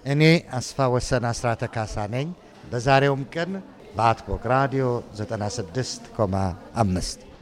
እኔ አስፋ ወሰን አስራተ ካሳ ነኝ። በዛሬውም ቀን በአትቦክ ራዲዮ 96.5